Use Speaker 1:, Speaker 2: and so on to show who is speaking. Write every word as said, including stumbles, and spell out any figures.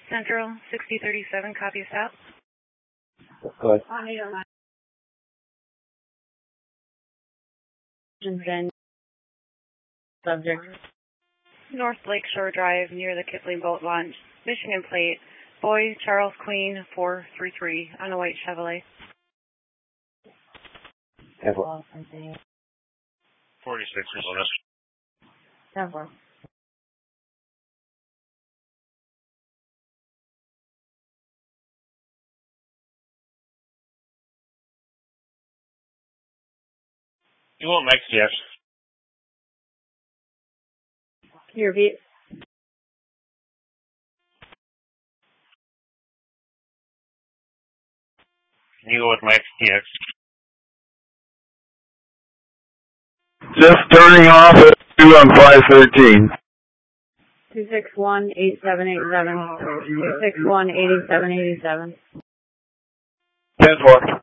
Speaker 1: Central, sixty thirty-seven, copy stop.
Speaker 2: Go ahead.
Speaker 1: On eight oh nine. Subject. North Lakeshore Drive, near the Kipling Boat Launch. Michigan plate. Boy Charles Queen, four three three, on a white Chevrolet.
Speaker 2: Ever.
Speaker 3: forty-six, bonus.
Speaker 1: Ever.
Speaker 3: You want Max, yes.
Speaker 1: Can you repeat?
Speaker 3: Can you go with Max T X?
Speaker 4: Just turning off at two on five thirteen.
Speaker 1: two six one, eight seven eight seven. two six one, eight seven eight seven.
Speaker 4: ten four.